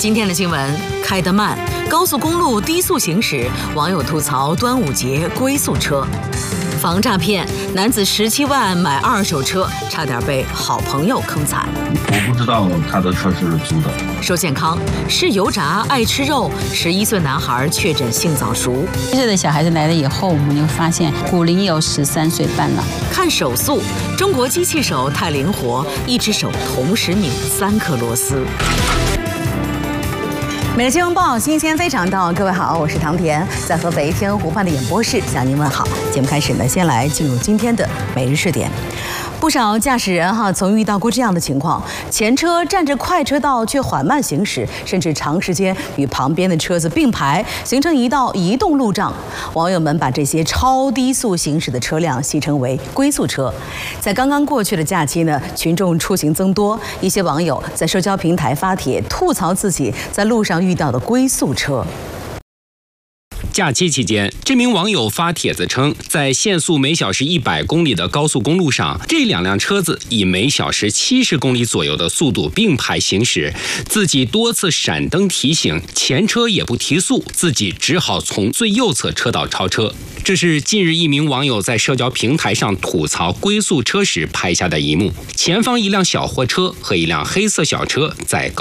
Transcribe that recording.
今天的新闻开得慢，高速公路低速行驶，网友吐槽端午节龟速车。防诈骗，男子17万买二手车，差点被好朋友坑惨。 我不知道他的车是租的。 说健康，吃油炸爱吃肉，11岁男孩确诊性早熟。 7岁的小孩子来了以后，我们就发现骨龄有13岁半了。 看手速，中国机器手太灵活，一只手同时拧3颗螺丝。每日新闻报，新鲜非常到，各位好，我是唐田，在合肥天湖畔的演播室向您问好。节目开始呢，先来进入今天的每日试点。不少驾驶人曾遇到过这样的情况：前车占着快车道却缓慢行驶，甚至长时间与旁边的车子并排，形成一道移动路障。网友们把这些超低速行驶的车辆戏称为龟速车。在刚刚过去的假期呢，群众出行增多，一些网友在社交平台发帖吐槽自己在路上遇到的龟速车。 假期期间，这名网友发帖子称，在限速每小时100公里的高速公路上，这2辆车子以每小时70公里左右的速度并排行驶，自己多次闪灯提醒，前车也不提速，自己只好从最右侧车道超车。这是近日一名网友在社交平台上吐槽龟速车时拍下的一幕。前方一辆小货车和一辆黑色小车在